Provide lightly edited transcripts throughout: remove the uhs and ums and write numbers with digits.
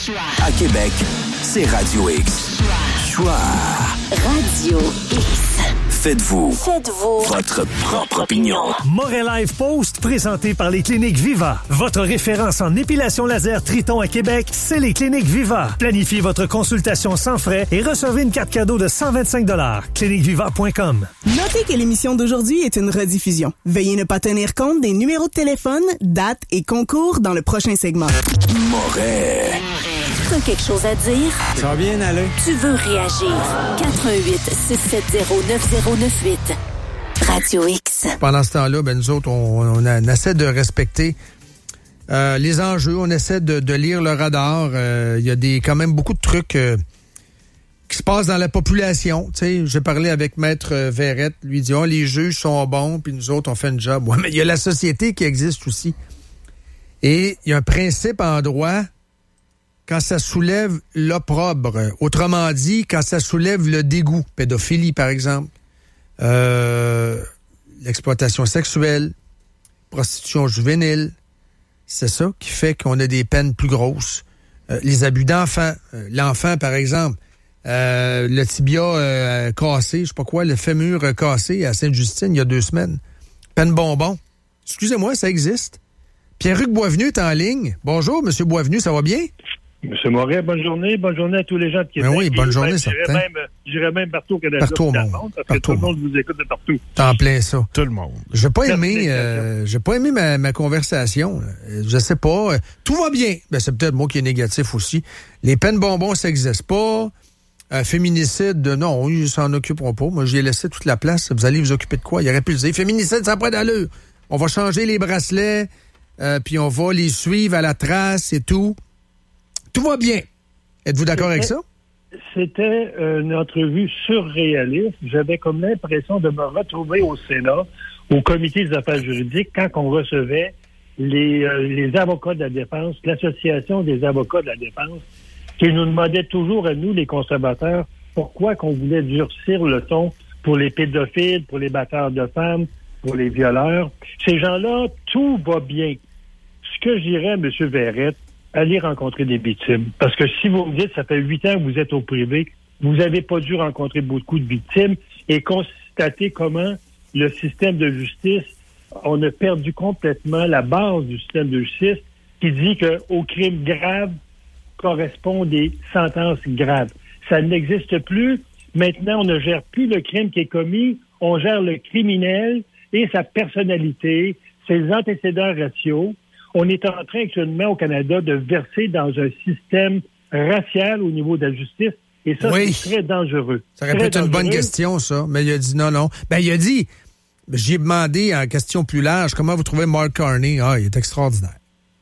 À Québec, c'est Radio X. Choix. Radio X. Faites-vous votre propre opinion. Montréal Post, présenté par les cliniques Viva. Votre référence en épilation laser Triton à Québec, c'est les cliniques Viva. Planifiez votre consultation sans frais et recevez une carte cadeau de 125 $. cliniqueviva.com. Notez que l'émission d'aujourd'hui est une rediffusion. Veuillez ne pas tenir compte des numéros de téléphone, dates et concours dans le prochain segment. Moret. T'as quelque chose à dire? Ça va bien aller. Tu veux réagir? 88-670-9098. Radio X. Pendant ce temps-là, nous autres, on essaie de respecter les enjeux. On essaie de lire le radar. Il y a quand même beaucoup de trucs qui se passent dans la population. Tu sais, j'ai parlé avec Maître Verrette. Lui dit, les juges sont bons, puis nous autres, on fait une job. Ouais, mais il y a la société qui existe aussi. Et il y a un principe en droit quand ça soulève l'opprobre. Autrement dit, quand ça soulève le dégoût. Pédophilie, par exemple. L'exploitation sexuelle, prostitution juvénile. C'est ça qui fait qu'on a des peines plus grosses. Les abus d'enfants. L'enfant, par exemple, le tibia cassé, je sais pas quoi, le fémur cassé à Sainte-Justine il y a 2 semaines. Peine bonbon. Excusez-moi, ça existe. Pierre-Hugues Boisvenu est en ligne. Bonjour, M. Boisvenu, ça va bien? Monsieur Moret, bonne journée à tous les gens de Québec. Ben oui, bonne journée, certain. J'irais même partout au Canada. Partout au monde. Parce que tout le monde vous écoute de partout. T'es en plein ça. Tout le monde. J'ai pas aimé ma conversation. Je sais pas. Tout va bien. Ben, c'est peut-être moi qui est négatif aussi. Les peines bonbons, ça n'existe pas. Féminicide, non, ils s'en occuperont pas. Moi, j'ai laissé toute la place. Vous allez vous occuper de quoi? Il aurait pu le dire. Féminicide, ça n'a pas d'allure. On va changer les bracelets, puis on va les suivre à la trace et tout. Tout va bien. Êtes-vous d'accord avec ça? C'était une entrevue surréaliste. J'avais comme l'impression de me retrouver au Sénat, au comité des affaires juridiques, quand on recevait les avocats de la défense, l'association des avocats de la défense, qui nous demandait toujours à nous, les conservateurs, pourquoi qu'on voulait durcir le ton pour les pédophiles, pour les batteurs de femmes, pour les violeurs. Ces gens-là, tout va bien. Ce que je dirais à M. Verrette, allez rencontrer des victimes. Parce que si vous me dites, ça fait 8 ans que vous êtes au privé, vous n'avez pas dû rencontrer beaucoup de victimes et constater comment le système de justice, on a perdu complètement la base du système de justice qui dit qu'aux crimes graves correspondent des sentences graves. Ça n'existe plus. Maintenant, on ne gère plus le crime qui est commis, on gère le criminel et sa personnalité, ses antécédents raciaux. On est en train actuellement au Canada de verser dans un système racial au niveau de la justice. Et ça, c'est très dangereux. Ça aurait pu être une bonne question, ça. Mais il a dit non. Ben, il a dit, j'ai demandé en question plus large, comment vous trouvez Mark Carney? Il est extraordinaire.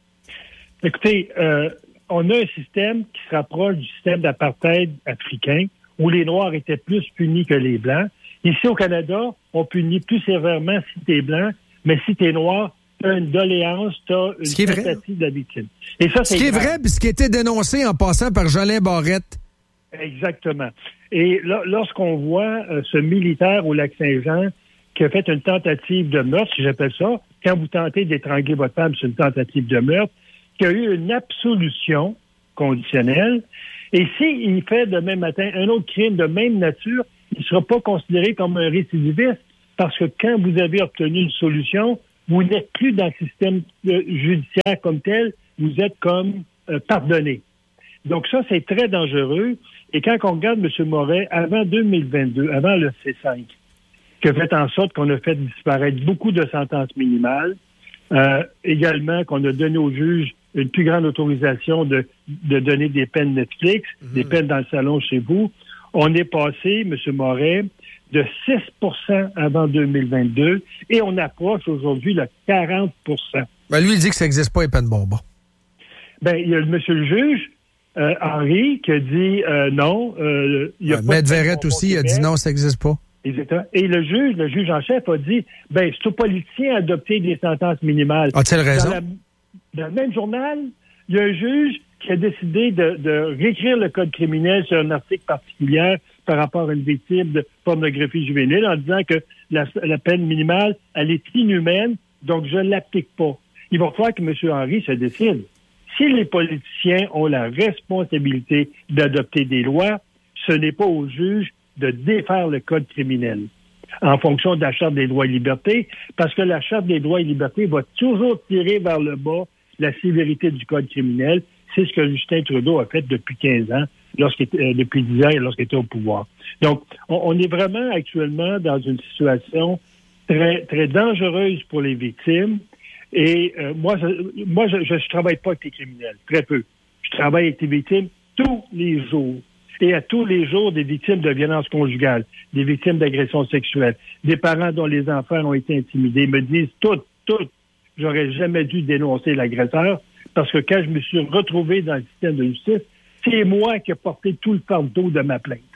Écoutez, on a un système qui se rapproche du système d'apartheid africain, où les Noirs étaient plus punis que les Blancs. Ici, au Canada, on punit plus sévèrement si t'es blanc, mais si t'es noir, t'as une doléance, t'as une tentative de la victime. Et ça, c'est ce qui est vrai, puis ce qui était dénoncé en passant par Jolin Barrette. Exactement. Et là, lorsqu'on voit ce militaire au Lac-Saint-Jean qui a fait une tentative de meurtre, si j'appelle ça, quand vous tentez d'étrangler votre femme, c'est une tentative de meurtre, qui a eu une absolution conditionnelle, et s'il fait demain matin un autre crime de même nature, il ne sera pas considéré comme un récidiviste, parce que quand vous avez obtenu une solution, vous n'êtes plus dans le système judiciaire comme tel, vous êtes comme pardonné. Donc ça, c'est très dangereux. Et quand on regarde M. Moret, avant 2022, avant le C5, qui a fait en sorte qu'on a fait disparaître beaucoup de sentences minimales, également qu'on a donné aux juges une plus grande autorisation de donner des peines Netflix, des peines dans le salon chez vous, on est passé, M. Moret, de 6% avant 2022 et on approche aujourd'hui le 40%. Ben lui, il dit que ça n'existe pas, les peines bonbons. Ben, il y a monsieur le juge, Henry, qui a dit non. Maître Verrette aussi a dit non, ça n'existe pas. Exactement. Et le juge en chef a dit, ben, c'est aux politiciens d'adopter des sentences minimales. A-t-il raison? Dans le même journal, il y a un juge qui a décidé de réécrire le code criminel sur un article particulier par rapport à une victime de pornographie juvénile en disant que la peine minimale, elle est inhumaine, donc je ne l'applique pas. Il va falloir que M. Henry se décide. si les politiciens ont la responsabilité d'adopter des lois, ce n'est pas aux juges de défaire le code criminel en fonction de la Charte des droits et libertés, parce que la Charte des droits et libertés va toujours tirer vers le bas la sévérité du code criminel. C'est ce que Justin Trudeau a fait depuis 15 ans, depuis 10 ans, lorsqu'il était au pouvoir. Donc, on est vraiment actuellement dans une situation très, très dangereuse pour les victimes. Et moi, je travaille pas avec les criminels, très peu. Je travaille avec les victimes tous les jours. Et à tous les jours, des victimes de violences conjugales, des victimes d'agressions sexuelles, des parents dont les enfants ont été intimidés, me disent toutes, j'aurais jamais dû dénoncer l'agresseur, parce que quand je me suis retrouvé dans le système de justice, c'est moi qui ai porté tout le fardeau de ma plainte.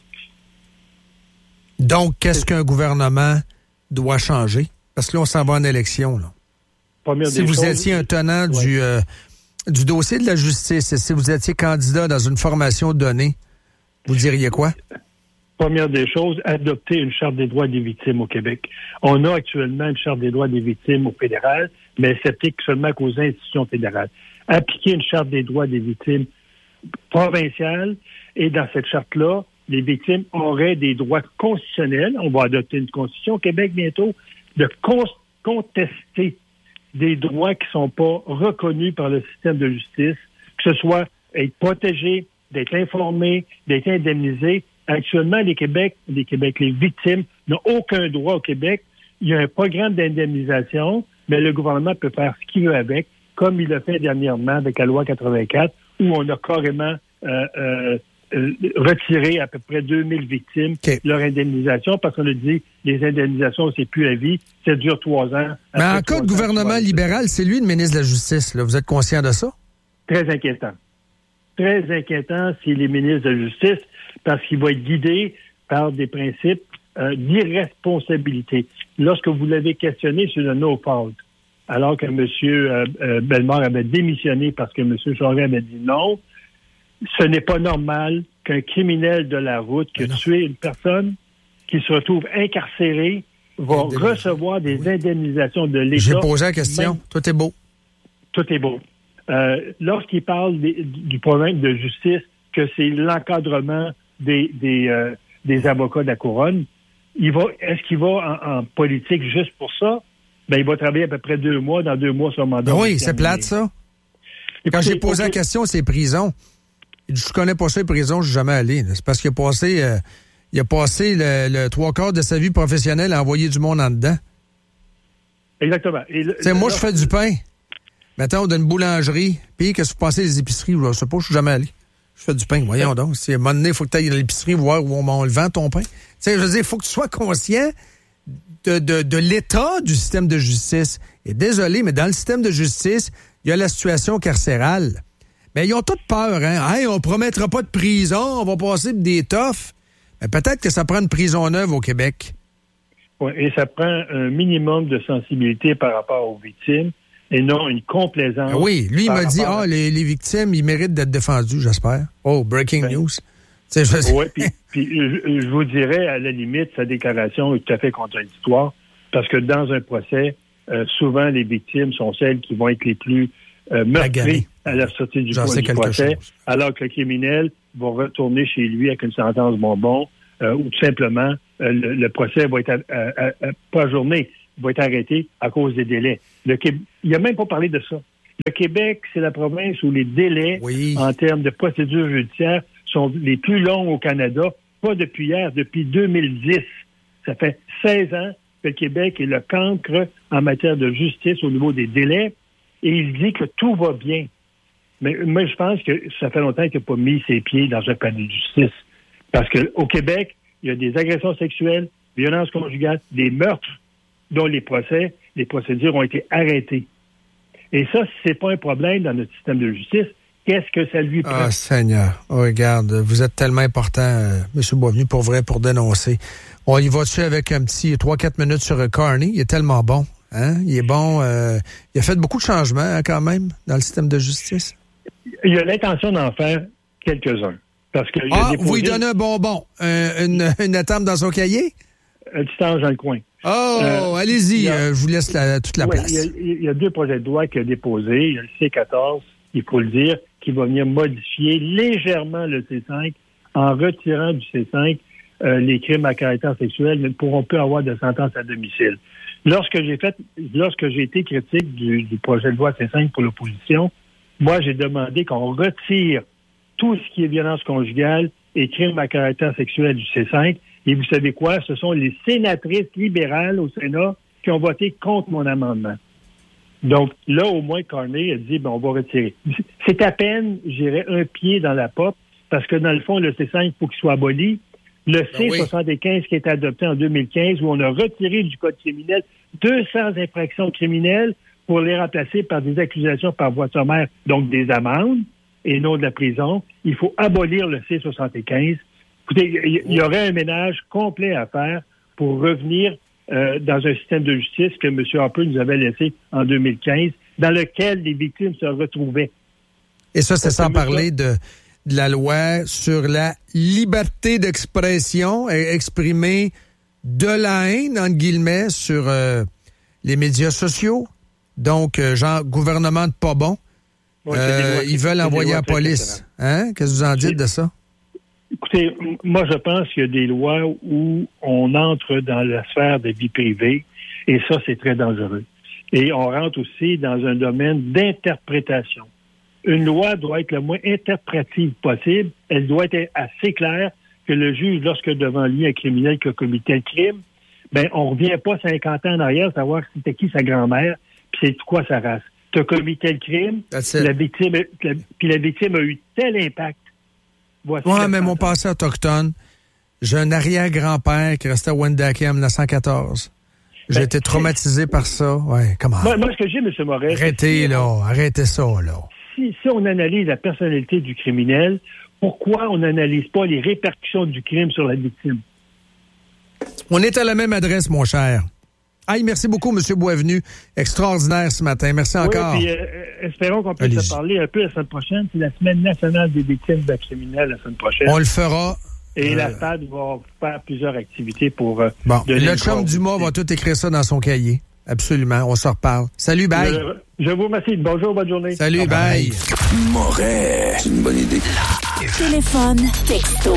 Donc, qu'est-ce qu'un gouvernement doit changer? Parce que là, on s'en va en élection, là. Si vous étiez un tenant du dossier de la justice, et si vous étiez candidat dans une formation donnée, vous diriez quoi? Première des choses, adopter une Charte des droits des victimes au Québec. On a actuellement une Charte des droits des victimes au fédéral, mais elle s'applique seulement qu'aux institutions fédérales. Appliquer une Charte des droits des victimes provinciale, et dans cette charte-là, les victimes auraient des droits constitutionnels. On va adopter une constitution au Québec bientôt, de contester des droits qui ne sont pas reconnus par le système de justice, que ce soit être protégé, d'être informé, d'être indemnisé. Actuellement, les victimes n'ont aucun droit au Québec. Il y a un programme d'indemnisation, mais le gouvernement peut faire ce qu'il veut avec, comme il l'a fait dernièrement avec la loi 84, où on a carrément retiré à peu près 2000 victimes leur indemnisation, parce qu'on a dit les indemnisations, c'est plus à vie, ça dure 3 ans. Mais en cas de gouvernement libéral, c'est lui le ministre de la Justice, là. Vous êtes conscient de ça? Très inquiétant. Très inquiétant s'il est ministre de la Justice, parce qu'il va être guidé par des principes d'irresponsabilité. Lorsque vous l'avez questionné sur le no-fault, alors que M. Bellemare avait démissionné parce que M. Charest avait dit non, ce n'est pas normal qu'un criminel de la route qui a tué une personne, qui se retrouve incarcéré, va recevoir des indemnisations de l'État. J'ai posé la question. Tout est beau. Tout est beau. Lorsqu'il parle du problème de justice, que c'est l'encadrement des avocats de la couronne, est-ce qu'il va en politique juste pour ça? Ben, il va travailler à peu près 2 mois. Dans 2 mois, son mandat. Oui, c'est plate, ça. Quand j'ai posé la question, c'est prison. Je connais pas ça, les prisons, je suis jamais allé. C'est parce qu'il a passé, le 3/4 de sa vie professionnelle à envoyer du monde en dedans. Exactement. Moi, je fais du pain. Mettons, d'une boulangerie. Puis, qu'est-ce que vous pensez des épiceries? Je sais pas, je suis jamais allé. Je fais du pain, voyons donc. À un moment donné, il faut que tu ailles à l'épicerie voir où on le vend, ton pain. Je veux dire, il faut que tu sois conscient de l'état du système de justice. Et désolé, mais dans le système de justice, il y a la situation carcérale. Mais ils ont toutes peur, hein? Hey, on promettra pas de prison, on va passer pour des toughs. Mais peut-être que ça prend une prison neuve au Québec. Oui, et ça prend un minimum de sensibilité par rapport aux victimes et non une complaisance. Oui, lui, il m'a dit, les victimes, ils méritent d'être défendus, j'espère. Oh, breaking news. Oui, puis je vous dirais, à la limite, sa déclaration est tout à fait contradictoire, parce que dans un procès, souvent, les victimes sont celles qui vont être les plus meurtries à la sortie du procès, alors que le criminel va retourner chez lui avec une sentence bonbon, ou tout simplement, le procès va être pas ajourné, va être arrêté à cause des délais. Il n'a même pas parlé de ça. Le Québec, c'est la province où les délais, en termes de procédure judiciaire, sont les plus longs au Canada, pas depuis hier, depuis 2010. Ça fait 16 ans que le Québec est le cancre en matière de justice au niveau des délais, et il dit que tout va bien. Mais moi, je pense que ça fait longtemps qu'il n'a pas mis ses pieds dans un palais de justice. Parce qu'au Québec, il y a des agressions sexuelles, violences conjugales, des meurtres dont les procédures ont été arrêtées. Et ça, c'est pas un problème dans notre système de justice. Qu'est-ce que ça lui prend? Ah, Seigneur. Oh, regarde, vous êtes tellement important, M. Boisvenu, pour vrai, pour dénoncer. On y va dessus avec un petit 3-4 minutes sur Carney. Il est tellement bon. Hein? Il est bon. Il a fait beaucoup de changements, quand même, dans le système de justice. Il a l'intention d'en faire quelques-uns. Parce que vous lui donnez un bonbon, une étape dans son cahier? Un petit ange dans le coin. Allez-y, je vous laisse toute la place. Il y a 2 projets de loi qu'il a déposés. Il y a le C-14 il faut le dire, qui va venir modifier légèrement le C5 en retirant du C5 les crimes à caractère sexuel ne pourront plus avoir de sentence à domicile. Lorsque j'ai été critique du projet de loi C5 pour l'opposition, moi, j'ai demandé qu'on retire tout ce qui est violence conjugale et crimes à caractère sexuel du C5. Et vous savez quoi? Ce sont les sénatrices libérales au Sénat qui ont voté contre mon amendement. Donc, là, au moins, Carney a dit, on va retirer. C'est à peine, j'irais, un pied dans la porte, parce que dans le fond, le C5, il faut qu'il soit aboli. Le C75 qui a été adopté en 2015, où on a retiré du Code criminel 200 infractions criminelles pour les remplacer par des accusations par voie sommaire, donc des amendes et non de la prison. Il faut abolir le C75. Écoutez, il y aurait un ménage complet à faire pour revenir dans un système de justice que M. Harper nous avait laissé en 2015, dans lequel les victimes se retrouvaient. Et ça, c'est sans parler de la loi sur la liberté d'expression, exprimer de la haine, entre guillemets, sur les médias sociaux. Donc, genre, gouvernement de pas bon. Ils veulent envoyer la police. Hein? Qu'est-ce que vous en dites de ça? Écoutez, moi, je pense qu'il y a des lois où on entre dans la sphère de vie privée, et ça, c'est très dangereux. Et on rentre aussi dans un domaine d'interprétation. Une loi doit être le moins interprétative possible. Elle doit être assez claire que le juge, lorsque devant lui un criminel qui a commis tel crime, on revient pas 50 ans en arrière savoir c'était qui sa grand-mère, puis c'est quoi sa race. Tu as commis tel crime, la victime a eu tel impact. Mais mon passé autochtone, j'ai un arrière-grand-père qui restait à Wendake en 1914. J'ai été traumatisé par ça. Ouais, comment? Moi, ce que j'ai, M. Moret... Arrêtez ça, là. Si on analyse la personnalité du criminel, pourquoi on n'analyse pas les répercussions du crime sur la victime? On est à la même adresse, mon cher. Merci beaucoup, M. Boisvenu. Extraordinaire ce matin. Merci encore. Oui, puis espérons qu'on puisse se parler un peu la semaine prochaine. C'est la Semaine nationale des victimes de criminels la semaine prochaine. On le fera. Et la SAD va faire plusieurs activités pour... le chum Dumas va tout écrire ça dans son cahier. Absolument. On s'en reparle. Salut, bye. Je vous remercie. Bonjour, bonne journée. Salut, bye. Moret. C'est une bonne idée. Téléphone, texto,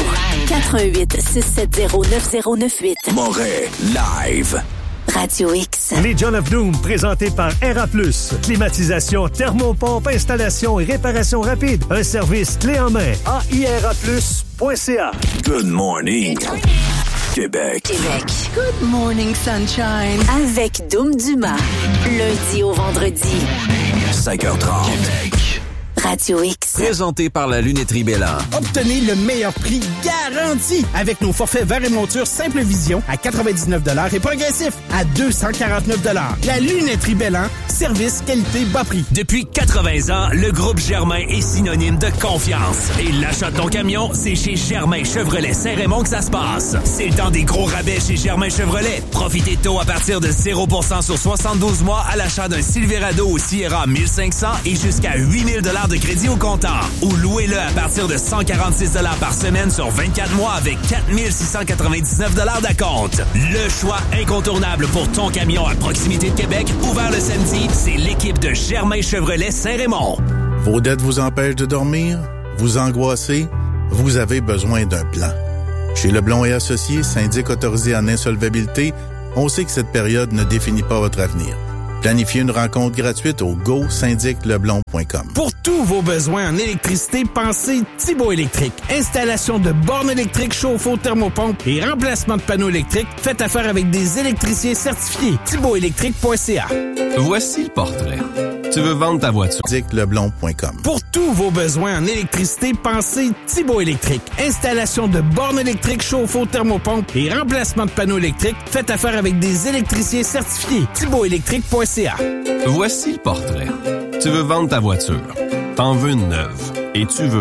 88-670-9098. Moret, live. Radio X. Les John of Doom, présentés par RA+. Climatisation, thermopompe, installation et réparation rapide. Un service clé en main. AIRAplus.ca. Good morning. Québec. Good morning, sunshine. Avec Doom Dumas. Lundi au vendredi. 5h30. Québec. Radio X. Présenté par la Lunetterie Bélan. Obtenez le meilleur prix garanti avec nos forfaits verre et monture Simple Vision à 99$ et progressif à 249$. La Lunetterie Bélan, service, qualité, bas prix. Depuis 80 ans, le groupe Germain est synonyme de confiance. Et l'achat de ton camion, c'est chez Germain Chevrolet Saint-Raymond que ça se passe. C'est le temps des gros rabais chez Germain Chevrolet. Profitez de taux à partir de 0% sur 72 mois à l'achat d'un Silverado ou Sierra 1500 et jusqu'à 8000$ de crédit au comptant. Ou louez-le à partir de 146$ par semaine sur 24 mois avec 4699$ d'acompte. Le choix incontournable pour ton camion à proximité de Québec, ouvert le samedi, c'est l'équipe de Germain Chevrolet Saint-Raymond. Vos dettes vous empêchent de dormir? Vous angoissez? Vous avez besoin d'un plan. Chez Leblond et Associés, syndic autorisé en insolvabilité, on sait que cette période ne définit pas votre avenir. Planifiez une rencontre gratuite au go-syndicleblond.com. Pour tous vos besoins en électricité, pensez Thibault Électrique. Installation de bornes électriques, chauffe-eau, thermopompe et remplacement de panneaux électriques. Faites affaire avec des électriciens certifiés. ThibaultElectrique.ca. Voici le portrait. Tu veux vendre ta voiture? syndicleblond.com. Pour tous vos besoins en électricité, pensez Thibault Électrique. Installation de bornes électriques, chauffe-eau, thermopompe et remplacement de panneaux électriques. Faites affaire avec des électriciens certifiés. ThibaultElectrique.ca. Voici le portrait. Tu veux vendre ta voiture. T'en veux une neuve. Et tu veux